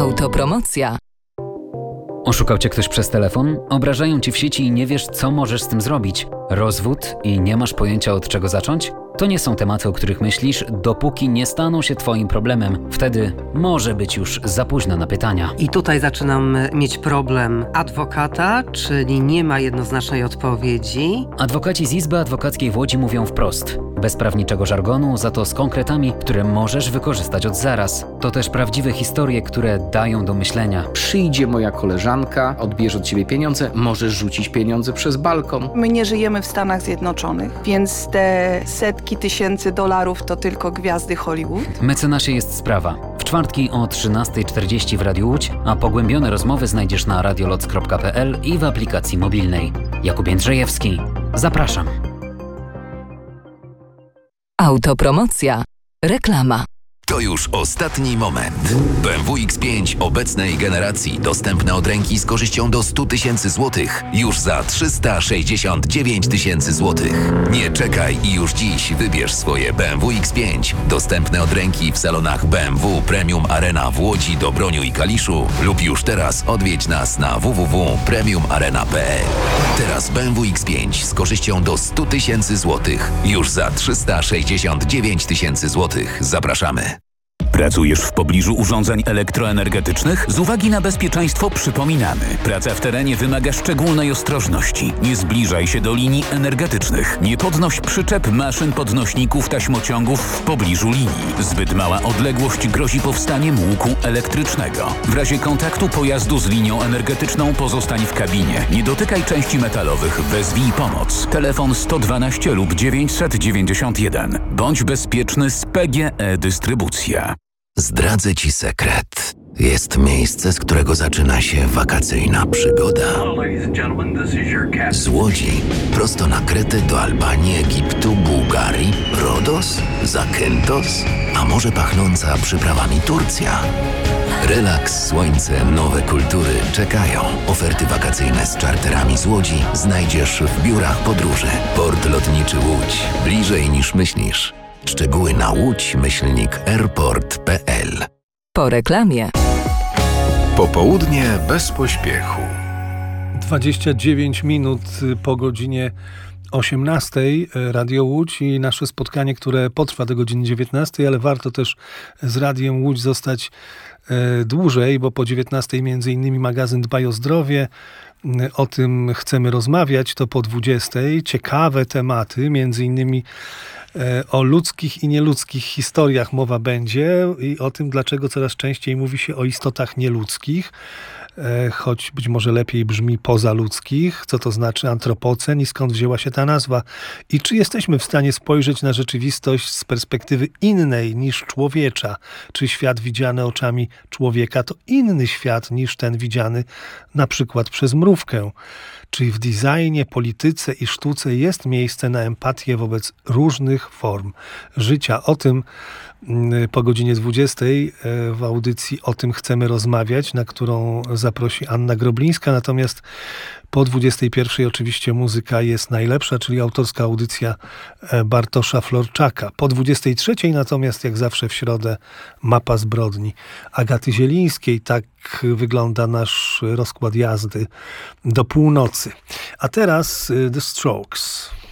Autopromocja. Oszukał cię ktoś przez telefon? Obrażają ci w sieci i nie wiesz, co możesz z tym zrobić? Rozwód i nie masz pojęcia, od czego zacząć? To nie są tematy, o których myślisz, dopóki nie staną się twoim problemem. Wtedy może być już za późno na pytania. I tutaj zaczynam mieć problem adwokata, czyli nie ma jednoznacznej odpowiedzi. Adwokaci z Izby Adwokackiej w Łodzi mówią wprost. Bez prawniczego żargonu, za to z konkretami, które możesz wykorzystać od zaraz. To też prawdziwe historie, które dają do myślenia. Przyjdzie moja koleżanka, odbierze od ciebie pieniądze, możesz rzucić pieniądze przez balkon. My nie żyjemy w Stanach Zjednoczonych, więc te setki tysięcy dolarów to tylko gwiazdy Hollywood. Mecenasie jest sprawa. W czwartki o 13:40 w Radiu Łódź, a pogłębione rozmowy znajdziesz na radioloc.pl i w aplikacji mobilnej. Jakub Jędrzejewski. Zapraszam. Autopromocja. Reklama. To już ostatni moment. BMW X5 obecnej generacji dostępne od ręki z korzyścią do 100 tysięcy złotych już za 369 tysięcy złotych. Nie czekaj i już dziś wybierz swoje BMW X5 dostępne od ręki w salonach BMW Premium Arena w Łodzi, Dobroniu i Kaliszu lub już teraz odwiedź nas na www.premiumarena.pl. Teraz BMW X5 z korzyścią do 100 tysięcy złotych już za 369 tysięcy złotych. Zapraszamy. Pracujesz w pobliżu urządzeń elektroenergetycznych? Z uwagi na bezpieczeństwo przypominamy. Praca w terenie wymaga szczególnej ostrożności. Nie zbliżaj się do linii energetycznych. Nie podnoś przyczep, maszyn, podnośników, taśmociągów w pobliżu linii. Zbyt mała odległość grozi powstaniem łuku elektrycznego. W razie kontaktu pojazdu z linią energetyczną pozostań w kabinie. Nie dotykaj części metalowych. Wezwij pomoc. Telefon 112 lub 991. Bądź bezpieczny z PGE Dystrybucja. Zdradzę ci sekret. Jest miejsce, z którego zaczyna się wakacyjna przygoda. Z Łodzi prosto na Kretę do Albanii, Egiptu, Bułgarii, Rodos, Zakynthos, a może pachnąca przyprawami Turcja. Relaks, słońce, nowe kultury czekają. Oferty wakacyjne z czarterami z Łodzi znajdziesz w biurach podróży. Port lotniczy Łódź. Bliżej niż myślisz. Szczegóły na łódź-airport.pl. Po reklamie. Popołudnie bez pośpiechu. 29 minut po godzinie 18. Radio Łódź i nasze spotkanie, które potrwa do godziny 19, ale warto też z Radiem Łódź zostać dłużej, bo po 19 między innymi magazyn Dbaj o zdrowie. O tym chcemy rozmawiać, to po 20. Ciekawe tematy, między innymi o ludzkich i nieludzkich historiach mowa będzie i o tym, dlaczego coraz częściej mówi się o istotach nieludzkich, choć być może lepiej brzmi pozaludzkich, co to znaczy antropocen i skąd wzięła się ta nazwa i czy jesteśmy w stanie spojrzeć na rzeczywistość z perspektywy innej niż człowiecza, czy świat widziany oczami człowieka to inny świat niż ten widziany na przykład przez mrówkę. Czy w designie, polityce i sztuce jest miejsce na empatię wobec różnych form życia? O tym po godzinie 20 w audycji O tym chcemy rozmawiać, na którą zaprosi Anna Groblińska. Natomiast po 21 oczywiście muzyka jest najlepsza, czyli autorska audycja Bartosza Florczaka. Po 23 natomiast jak zawsze w środę Mapa zbrodni Agaty Zielińskiej. Tak wygląda nasz rozkład jazdy do północy. A teraz The Strokes.